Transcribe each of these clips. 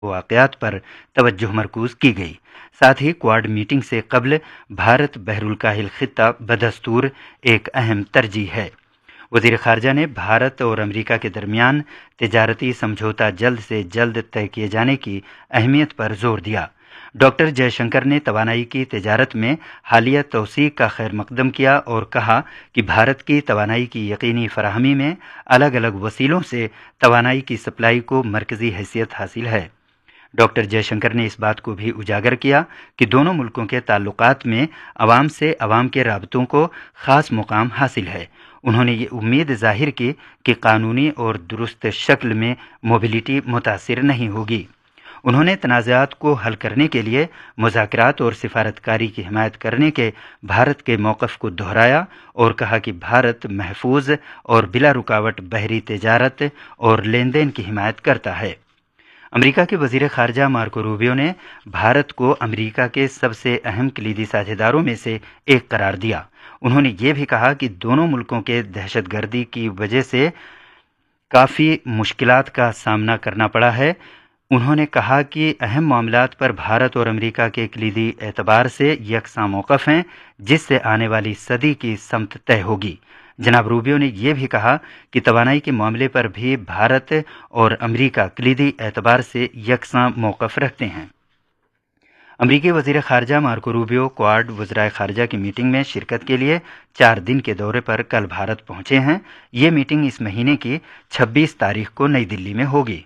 واقعات پر توجہ مرکوز کی گئی۔ ساتھ ہی کواد میٹنگ سے قبل بھارت بحر الکاہل خطہ بدستور ایک اہم ترجیح ہے۔ وزیر خارجہ نے بھارت اور امریکہ کے درمیان تجارتی سمجھوتہ جلد سے جلد طے کیے جانے کی اہمیت پر زور دیا۔ ڈاکٹر جے شنکر نے توانائی کی تجارت میں حالیہ توسیع کا خیر مقدم کیا اور کہا کہ بھارت کی توانائی کی یقینی فراہمی میں الگ الگ وسیلوں سے توانائی کی سپلائی کو مرکزی حیثیت حاصل ہے۔ ڈاکٹر جے شنکر نے اس بات کو بھی اجاگر کیا کہ دونوں ملکوں کے تعلقات میں عوام سے عوام کے رابطوں کو خاص مقام حاصل ہے۔ انہوں نے یہ امید ظاہر کی کہ قانونی اور درست شکل میں موبلٹی متاثر نہیں ہوگی۔ انہوں نے تنازعات کو حل کرنے کے لیے مذاکرات اور سفارتکاری کی حمایت کرنے کے بھارت کے موقف کو دہرایا اور کہا کہ بھارت محفوظ اور بلا رکاوٹ بحری تجارت اور لین دین کی حمایت کرتا ہے۔ امریکہ کے وزیر خارجہ مارکو روبیو نے بھارت کو امریکہ کے سب سے اہم کلیدی ساجھیداروں میں سے ایک قرار دیا۔ انہوں نے یہ بھی کہا کہ دونوں ملکوں کے دہشت گردی کی وجہ سے کافی مشکلات کا سامنا کرنا پڑا ہے۔ انہوں نے کہا کہ اہم معاملات پر بھارت اور امریکہ کے کلیدی اعتبار سے یکساں موقف ہیں، جس سے آنے والی صدی کی سمت طے ہوگی۔ جناب روبیو نے یہ بھی کہا کہ توانائی کے معاملے پر بھی بھارت اور امریکہ کلیدی اعتبار سے یکساں موقف رکھتے ہیں۔ امریکی وزیر خارجہ مارکو روبیو کواد وزرائے خارجہ کی میٹنگ میں شرکت کے لیے 4 دن کے دورے پر کل بھارت پہنچے ہیں۔ یہ میٹنگ اس مہینے کی 26 تاریخ کو نئی دلی میں ہوگی۔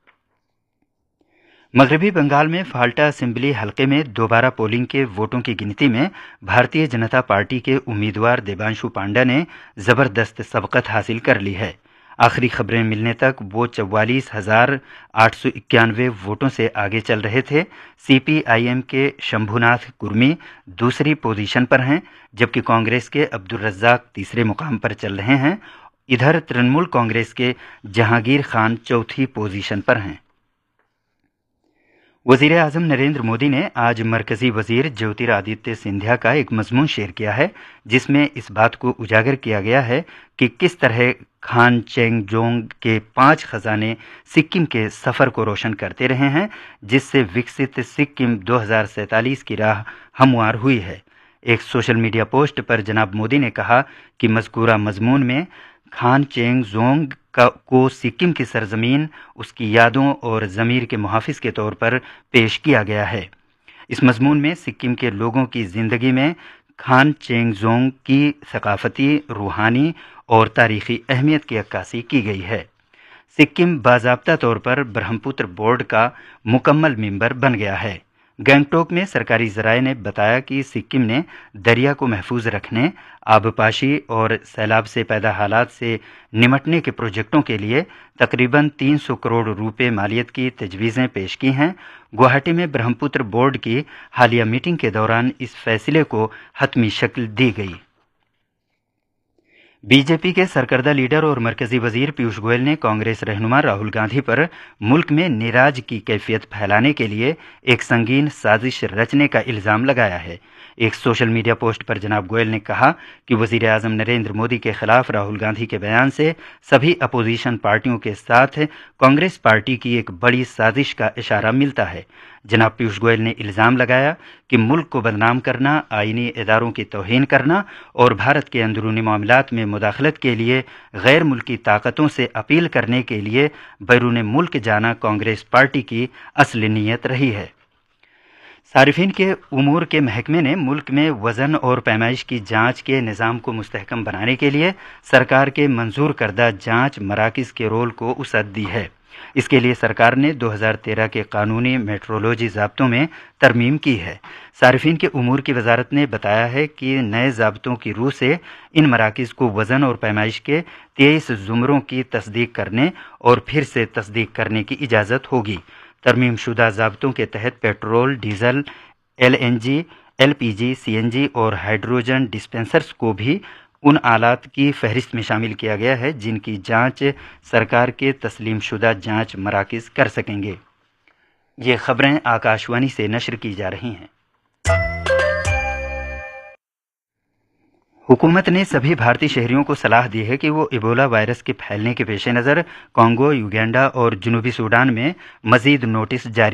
مغربی بنگال میں فالٹا اسمبلی حلقے میں دوبارہ پولنگ کے ووٹوں کی گنتی میں بھارتیہ جنتا پارٹی کے امیدوار دیبانشو پانڈا نے زبردست سبقت حاصل کر لی ہے۔ آخری خبریں ملنے تک وہ 44,891 ووٹوں سے آگے چل رہے تھے۔ سی پی آئی ایم کے شمبھو ناتھ کرمی دوسری پوزیشن پر ہیں، جبکہ کانگریس کے عبدالرزاق تیسرے مقام پر چل رہے ہیں۔ ادھر ترنمول کانگریس کے جہانگیر خان چوتھی پوزیشن پر ہیں۔ وزیر اعظم نریندر مودی نے آج مرکزی وزیر جیوترادتیہ سندھیا کا ایک مضمون شیئر کیا ہے، جس میں اس بات کو اجاگر کیا گیا ہے کہ کس طرح خان چینگ جونگ کے 5 خزانے سکم کے سفر کو روشن کرتے رہے ہیں، جس سے وکست سکم 2047 کی راہ ہموار ہوئی ہے۔ ایک سوشل میڈیا پوسٹ پر جناب مودی نے کہا کہ مذکورہ مضمون میں خان چینگ زونگ کو سکم کی سرزمین، اس کی یادوں اور ضمیر کے محافظ کے طور پر پیش کیا گیا ہے۔ اس مضمون میں سکم کے لوگوں کی زندگی میں خان چینگ زونگ کی ثقافتی، روحانی اور تاریخی اہمیت کی عکاسی کی گئی ہے۔ سکم باضابطہ طور پر برہم پتر بورڈ کا مکمل ممبر بن گیا ہے۔ گینگٹوک میں سرکاری ذرائع نے بتایا کہ سکم نے دریا کو محفوظ رکھنے، آبپاشی اور سیلاب سے پیدا حالات سے نمٹنے کے پروجیکٹوں کے لیے تقریباً 300 کروڑ روپے مالیت کی تجویزیں پیش کی ہیں۔ گوہاٹی میں برہم پتر بورڈ کی حالیہ میٹنگ کے دوران اس فیصلے کو حتمی شکل دی گئی۔ بی جے پی کے سرکردہ لیڈر اور مرکزی وزیر پیوش گوئل نے کانگریس رہنما راہل گاندھی پر ملک میں نیراج کی کیفیت پھیلانے کے لیے ایک سنگین سازش رچنے کا الزام لگایا ہے۔ ایک سوشل میڈیا پوسٹ پر جناب گوئل نے کہا کہ وزیر اعظم نریندر مودی کے خلاف راہل گاندھی کے بیان سے سبھی اپوزیشن پارٹیوں کے ساتھ کانگریس پارٹی کی ایک بڑی سازش کا اشارہ ملتا ہے۔ جناب پیوش گوئل نے الزام لگایا کہ ملک کو بدنام کرنا، آئینی اداروں کی توہین کرنا اور بھارت کے اندرونی معاملات میں مداخلت کے لیے غیر ملکی طاقتوں سے اپیل کرنے کے لیے بیرون ملک جانا کانگریس پارٹی کی اصل نیت رہی ہے۔ صارفین کے امور کے محکمے نے ملک میں وزن اور پیمائش کی جانچ کے نظام کو مستحکم بنانے کے لیے سرکار کے منظور کردہ جانچ مراکز کے رول کو وسعت دی ہے۔ اس کے لیے سرکار نے 2013 کے قانونی میٹرولوجی ضابطوں میں ترمیم کی ہے۔ صارفین کے امور کی وزارت نے بتایا ہے کہ نئے ضابطوں کی روح سے ان مراکز کو وزن اور پیمائش کے 23 زمروں کی تصدیق کرنے اور پھر سے تصدیق کرنے کی اجازت ہوگی۔ ترمیم شدہ ضابطوں کے تحت petrol, diesel, L N G, L P جی، سی این جی اور ہائیڈروجن ڈسپنسرز کو بھی ان آلات کی فہرست میں شامل کیا گیا ہے جن کی جانچ سرکار کے تسلیم شدہ جانچ مراکز کر سکیں گے۔ یہ خبریں آکاشوانی سے نشر کی جا رہی ہیں۔ حکومت نے سبھی بھارتی شہریوں کو صلاح دی ہے کہ وہ ایبولا وائرس کے پھیلنے کے پیش نظر کانگو، یوگینڈا اور جنوبی سوڈان میں مزید نوٹس جاری